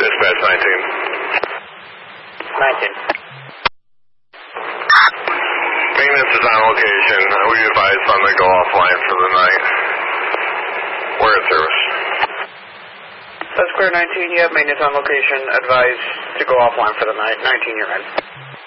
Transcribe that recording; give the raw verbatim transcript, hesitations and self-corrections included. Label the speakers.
Speaker 1: Dispatch nineteen.
Speaker 2: nineteen.
Speaker 1: Maintenance is on location. We advise them to go offline for the night. We're at service.
Speaker 2: That's clear, nineteen. You have maintenance on location. Advise to go offline for the night. nineteen, you're in.